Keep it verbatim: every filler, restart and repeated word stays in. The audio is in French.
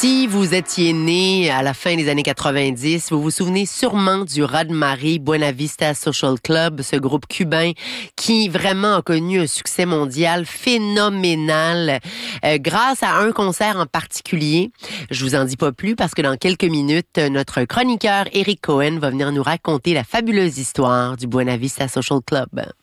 Si vous étiez né à la fin des années quatre-vingt-dix, vous vous souvenez sûrement du raz-de-marée Buena Vista Social Club, ce groupe cubain qui vraiment a connu un succès mondial phénoménal euh, grâce à un concert en particulier. Je vous en dis pas plus parce que dans quelques minutes, notre chroniqueur Eric Cohen va venir nous raconter la fabuleuse histoire du Buena Vista Social Club.